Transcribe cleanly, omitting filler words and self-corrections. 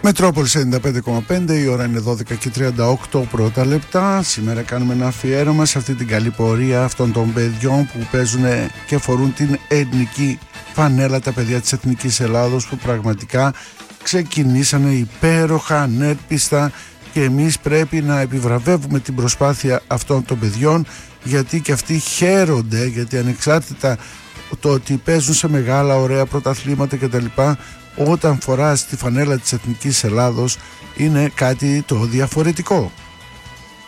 Μετρόπολης 95,5, η ώρα είναι 12:38 πρώτα λεπτά. Σήμερα κάνουμε ένα αφιέρωμα σε αυτή την καλή πορεία αυτών των παιδιών που παίζουν και φορούν την ελληνική φανέλα, τα παιδιά της Εθνικής Ελλάδος, που πραγματικά ξεκινήσανε υπέροχα, ανέρπιστα, και εμείς πρέπει να επιβραβεύουμε την προσπάθεια αυτών των παιδιών, γιατί και αυτοί χαίρονται, γιατί ανεξάρτητα το ότι παίζουν σε μεγάλα ωραία πρωταθλήματα κτλ, όταν φοράς τη φανέλα της Εθνικής Ελλάδος είναι κάτι το διαφορετικό.